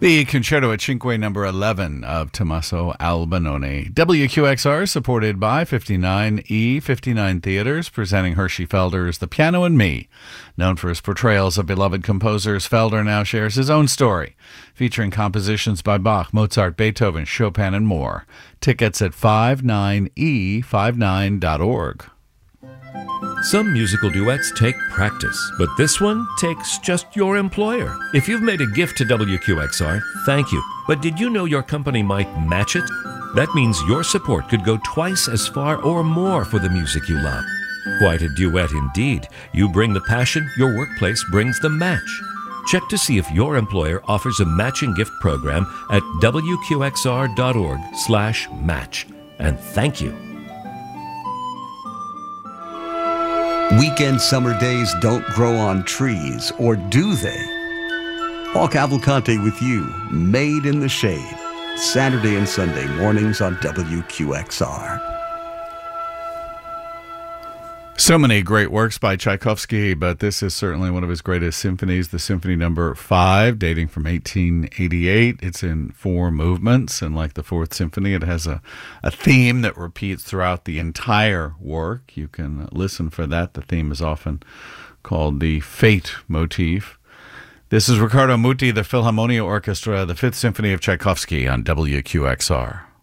The Concerto at Cinque number 11 of Tommaso Albinoni. WQXR, supported by 59E 59 Theaters, presenting Hershey Felder's The Piano and Me. Known for his portrayals of beloved composers, Felder now shares his own story, featuring compositions by Bach, Mozart, Beethoven, Chopin, and more. Tickets at 59e59.org. Some musical duets take practice, but this one takes just your employer. If you've made a gift to WQXR, thank you. But did you know your company might match it? That means your support could go twice as far or more for the music you love. Quite a duet indeed. You bring the passion, your workplace brings the match. Check to see if your employer offers a matching gift program at wqxr.org/match. And thank you. Weekend summer days don't grow on trees, or do they? Paul Cavalcante with you, Made in the Shade, Saturday and Sunday mornings on WQXR. So many great works by Tchaikovsky, but this is certainly one of his greatest symphonies, the Symphony Number 5, dating from 1888. It's in 4 movements, and like the Fourth Symphony, it has a theme that repeats throughout the entire work. You can listen for that. The theme is often called the Fate motif. This is Riccardo Muti, the Philharmonia Orchestra, the Fifth Symphony of Tchaikovsky on WQXR.